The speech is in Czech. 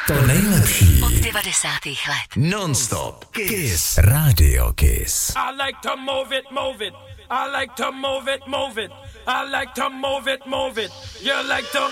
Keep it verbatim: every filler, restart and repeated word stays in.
To nejlepší od devadesátých let. Non-stop Kiss Radio Kiss. I like to move it, move it. I like to move it, move it. I like to move it, move it. You like to